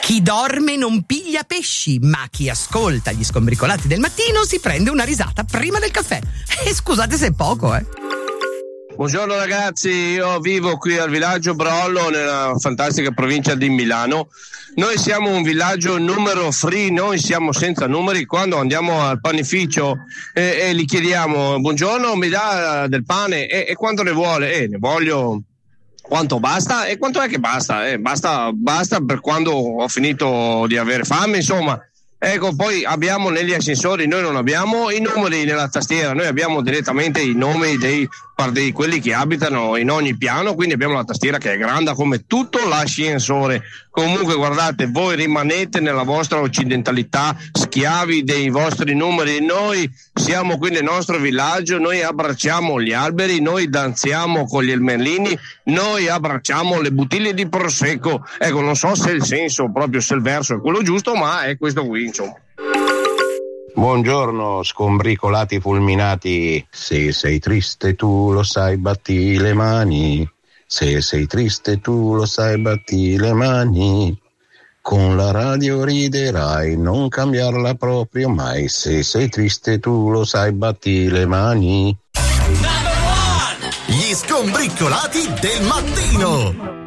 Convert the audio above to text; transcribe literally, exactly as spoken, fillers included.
Chi dorme non piglia pesci, ma chi ascolta gli skombricolati del mattino si prende una risata prima del caffè. E scusate se è poco, eh. Buongiorno ragazzi, io vivo qui al villaggio Brollo, nella fantastica provincia di Milano. Noi siamo un villaggio numero free, noi siamo senza numeri. Quando andiamo al panificio e, e gli chiediamo buongiorno, mi dà del pane e, e quanto ne vuole? Eh, ne voglio quanto basta? E quanto è che basta? Eh, basta, basta per quando ho finito di avere fame, insomma. Ecco, poi abbiamo negli ascensori, noi non abbiamo i numeri nella tastiera, noi abbiamo direttamente i nomi dei, di quelli che abitano in ogni piano, quindi abbiamo la tastiera che è grande come tutto l'ascensore. Comunque guardate, voi rimanete nella vostra occidentalità, schiavi dei vostri numeri. Noi siamo qui nel nostro villaggio, noi abbracciamo gli alberi, noi danziamo con gli elmerlini, noi abbracciamo le bottiglie di prosecco. Ecco, non so se il senso, proprio se il verso è quello giusto, ma è questo qui, insomma. Buongiorno scombricolati fulminati, se sei triste tu lo sai batti le mani, se sei triste tu lo sai batti le mani, con la radio riderai, non cambiarla proprio mai, se sei triste tu lo sai batti le mani. Gli skombricolati del mattino.